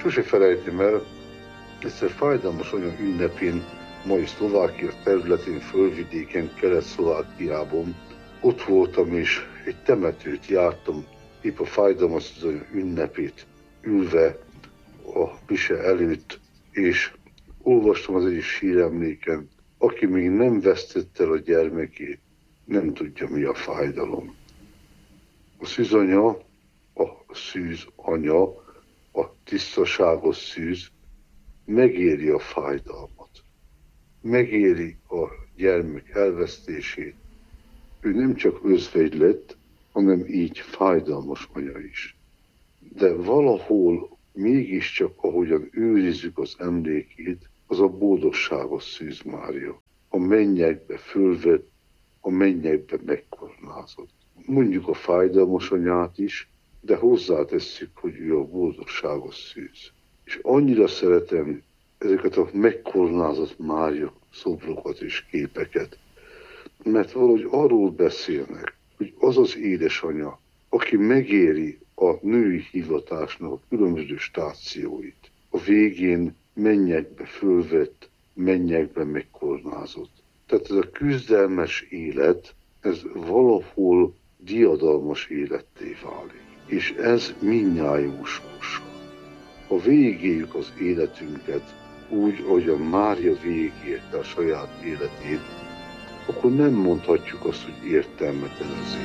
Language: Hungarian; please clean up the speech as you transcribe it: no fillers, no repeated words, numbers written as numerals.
Sose felejtem el, egyszer fájdalmas olyan ünnepén, mai Szlovákia területén, földvidéken, Kelet-Szlovákiában ott voltam, és egy temetőt jártam, épp a fájdalmas ünnepét ülve a mise előtt, és olvastam az egyik síremléken, aki még nem vesztette el a gyermekét, nem tudja, mi a fájdalom. A szűzanya, a szűz anya, a tisztaságos szűz megéri a fájdalmat, megéri a gyermek elvesztését. Ő nem csak özvegy lett, hanem így fájdalmas anya is. De valahol mégiscsak, ahogyan őrizzük az emlékét, az a boldogságos Szűz Mária. A mennyekbe fölvett, a mennyekbe megkoronázott. Mondjuk a fájdalmas anyát is, de hozzátesszük, hogy ő a boldogságos szűz. És annyira szeretem ezeket a megkoronázott Mária szobrokat és képeket, mert valahogy arról beszélnek, hogy az az édesanya, aki megéri a női hivatásnak a különböző stációit, a végén mennyekbe fölvett, mennyekbe megkoronázott. Tehát ez a küzdelmes élet, ez valahol diadalmas életté válik. És ez mindnyájunk sorsa. Ha végigéljük az életünket úgy, ahogy a Mária végigélte a saját életét, akkor nem mondhatjuk azt, hogy értelmetlen az élet.